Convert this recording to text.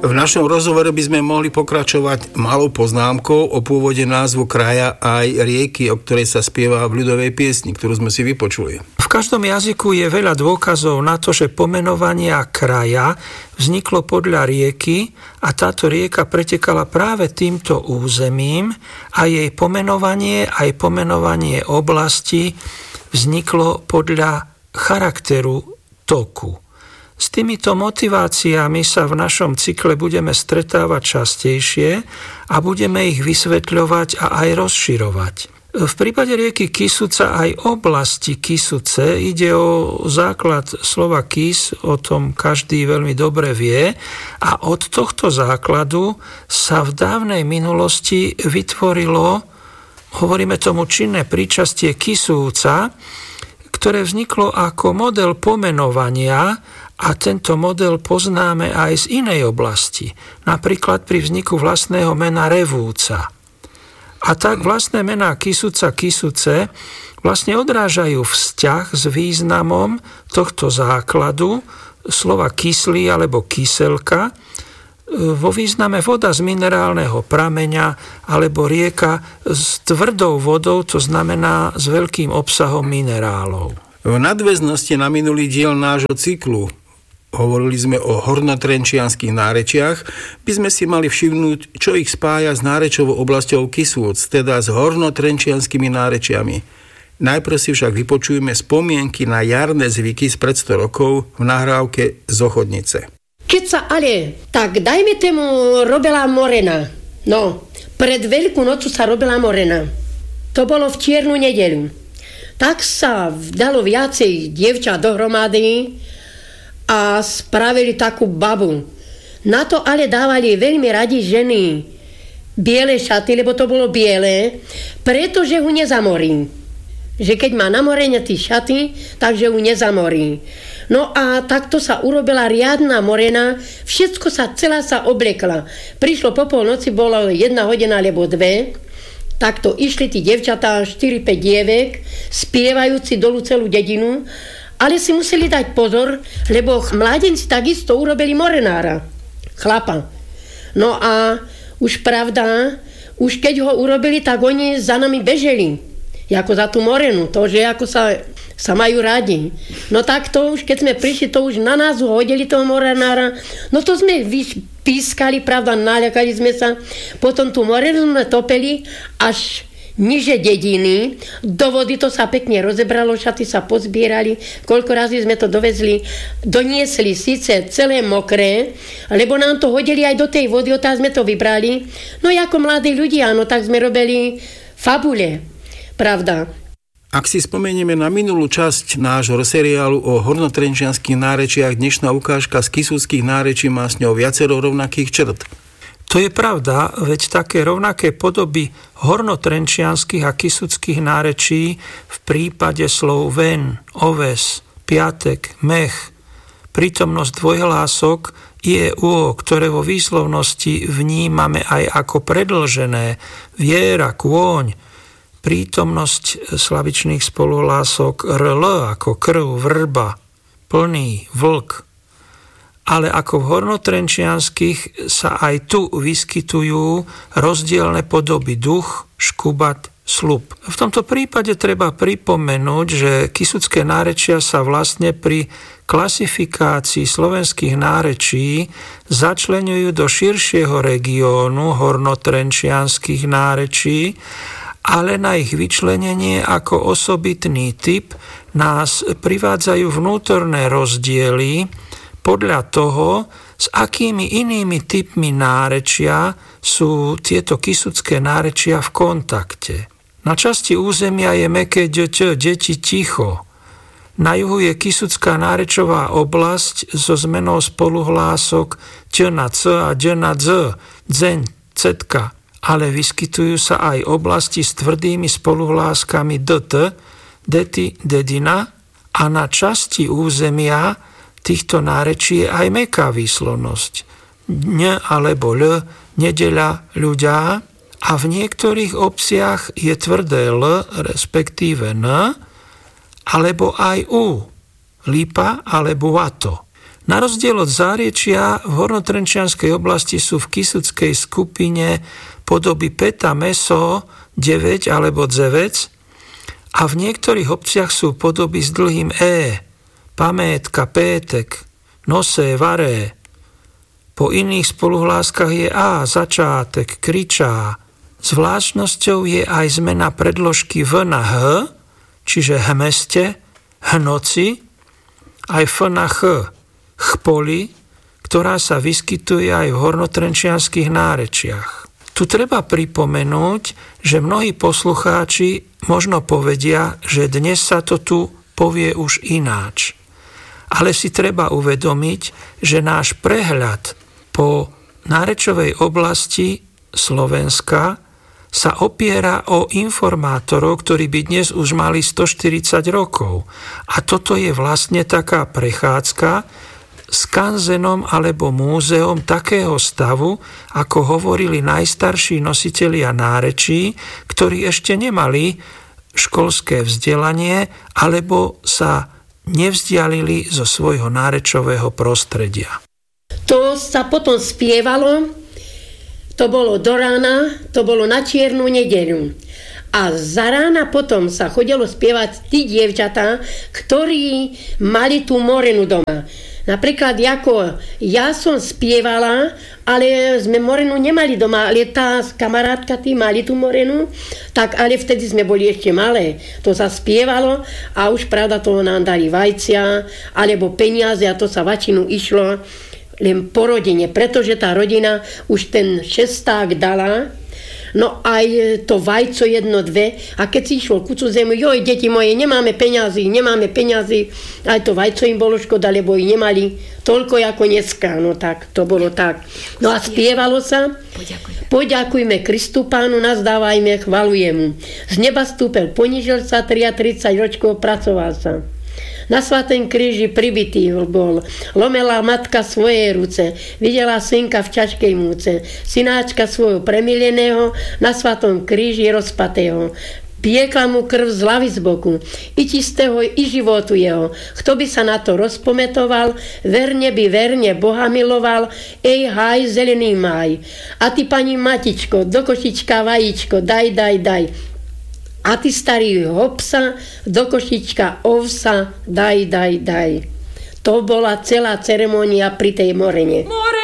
V našom rozhovore by sme mohli pokračovať malou poznámkou o pôvode názvu kraja aj rieky, o ktorej sa spieva v ľudovej piesni, ktorú sme si vypočuli. V každom jazyku je veľa dôkazov na to, že pomenovanie kraja vzniklo podľa rieky a táto rieka pretekala práve týmto územím a jej pomenovanie aj pomenovanie oblasti vzniklo podľa charakteru toku. S týmito motiváciami sa v našom cykle budeme stretávať častejšie a budeme ich vysvetľovať a aj rozširovať. V prípade rieky Kisuca aj oblasti Kisuce ide o základ slova kis, o tom každý veľmi dobre vie, a od tohto základu sa v dávnej minulosti vytvorilo, hovoríme tomu činné príčastie Kisúca, ktoré vzniklo ako model pomenovania. A tento model poznáme aj z inej oblasti, napríklad pri vzniku vlastného mena Revúca. A tak vlastné mená Kisuca, Kisuce vlastne odrážajú vzťah s významom tohto základu, slova kyslý alebo kyselka, vo význame voda z minerálneho prameňa alebo rieka s tvrdou vodou, to znamená s veľkým obsahom minerálov. V nadväznosti na minulý diel nášho cyklu, hovorili sme o hornotrenčianskych nárečiach, by sme si mali všimnúť, čo ich spája s nárečovou oblasťou Kisúc, teda s hornotrenčianskými nárečiami. Najprv si však vypočujme spomienky na jarné zvyky z pred 100 rokov v nahrávke z Ochodnice. Keď sa ale, tak dajme tomu robila morena. No, pred Veľkú nocu sa robila morena. To bolo v Čiernu nedeľu. Tak sa dalo viacej dievčat dohromady a spravili takú babu. Na to ale dávali veľmi radi ženy biele šaty, lebo to bolo biele, pretože ho nezamorí. Že keď má namorené tie šaty, takže ho nezamorí. No a takto sa urobila riadna morena, všetko celá sa oblekla. Prišlo po polnoci, bolo 1 hodina alebo 2, takto išli tí devčatá, 4-5 dievek, spievajúci dolu celú dedinu, ale si museli dať pozor, lebo mládenci takisto urobili morenára, chlapa. No a už pravda, už keď ho urobili, tak oni za nami beželi, ako za tú morenu, to, že ako sa majú radi. No tak to už, keď sme prišli, to už na nás hodili toho morenára, no to sme pískali, pravda, naľakali sme sa, potom tú morenu sme topili až niže dediny, do vody to sa pekne rozebralo, šaty sa pozbierali, koľko razy sme to doniesli síce celé mokré, lebo nám to hodili aj do tej vody, odtiaľ sme to vybrali. No ako mladí ľudia, no tak sme robili fabule, pravda. Ak si spomenieme na minulú časť nášho seriálu o hornotrenčianskych nárečiach, dnešná ukážka z kisúckych nárečí má s ňou viacero rovnakých črt. To je pravda, veď také rovnaké podoby hornotrenčianskych a kisúckych nárečí v prípade slov ven, oves, piatek, mech, prítomnosť dvojhlások je ktoré vo výslovnosti vnímame aj ako predĺžené, viera, kôň, prítomnosť slavičných spoluhlások rl ako krv, vrba, plný, vlk. Ale ako v hornotrenčianskych sa aj tu vyskytujú rozdielne podoby duch, škubat, slub. V tomto prípade treba pripomenúť, že kisúcké nárečia sa vlastne pri klasifikácii slovenských nárečí začleňujú do širšieho regiónu hornotrenčianskych nárečí, ale na ich vyčlenenie ako osobitný typ nás privádzajú vnútorné rozdiely podľa toho, s akými inými typmi nárečia sú tieto kisúcké nárečia v kontakte. Na časti územia je mäkké deti ticho. Na juhu je kisúcká nárečová oblasť so zmenou spoluhlások ť na c a d na z, dzeň, cetka, ale vyskytujú sa aj oblasti s tvrdými spoluhláskami dt, deti, dedina, a na časti územia týchto nárečí je aj mäkká výslovnosť. Ň alebo l, nedeľa, ľudia, a v niektorých obciach je tvrdé l, respektíve n, alebo aj u, lipa alebo vato. Na rozdiel od Záriečia v hornotrenčianskej oblasti sú v kisuckej skupine podoby peta, meso, 9 alebo dzevec a v niektorých obciach sú podoby s dlhým pamétka, pétek, nosé, varé. Po iných spoluhláskach je začátek, kričá. Zvláštnosťou je aj zmena predložky v na h, čiže hmeste, hnoci, aj f na ch, chpoli, ktorá sa vyskytuje aj v hornotrenčianskych nárečiach. Tu treba pripomenúť, že mnohí poslucháči možno povedia, že dnes sa to tu povie už ináč. Ale si treba uvedomiť, že náš prehľad po nárečovej oblasti Slovenska sa opiera o informátorov, ktorí by dnes už mali 140 rokov. A toto je vlastne taká prechádzka skanzenom alebo múzeom takého stavu, ako hovorili najstarší nositelia nárečí, ktorí ešte nemali školské vzdelanie alebo sa nevzdialili zo svojho nárečového prostredia. To sa potom spievalo. To bolo do rána, to bolo na Čiernu nedeľu. A za rána potom sa chodilo spievať tí dievčatá, ktorí mali tú morenu doma. Napríklad, ako ja som spievala, ale sme morenu nemali doma, ale tá kamarátka, tí mali tú morenu, tak ale vtedy sme boli ešte malé. To sa spievalo a už pravda to nám dali vajcia, alebo peniaze a to sa väčšinu išlo len po rodine, pretože tá rodina už ten šesták dala, no aj to vajco 1, 2 a keď si išlo ku cudzému, joj, deti moje, nemáme peňazí, aj to vajco im bolo škoda, lebo ich nemali toľko ako dneska, no tak, to bolo tak. No a spievalo sa, poďakujme Kristu Pánu, nazdávajme, chvalujem mu. Z neba stúpel, ponížil sa, 33 ročkov, pracoval sa. Na svatém kríži pribitý bol. Lomela matka svoje ruce. Videla synka v ťažkej múce. Synáčka svojho premileného na svatom kríži rozpatého. Piekla mu krv z hlavy z boku. I čistého, i životu jeho. Kto by sa na to rozpometoval, verne Boha miloval. Ej, haj, zelený máj. A ty, pani matičko, do košička vajíčko, daj. A ty, starý hopsa, do košička ovsa, daj. To bola celá ceremónia pri tej morene.